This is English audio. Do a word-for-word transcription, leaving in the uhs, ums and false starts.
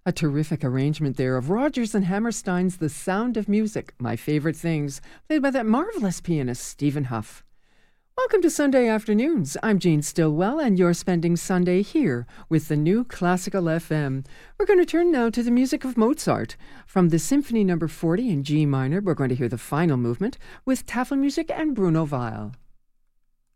A terrific arrangement there of Rodgers and Hammerstein's The Sound of Music, My Favorite Things, played by that marvelous pianist Stephen Huff. Welcome to Sunday Afternoons. I'm Jean Stillwell, and you're spending Sunday here with the new Classical F M. We're going to turn now to the music of Mozart. From the Symphony Number forty in G minor, we're going to hear the final movement with Tafelmusik and Bruno Weil.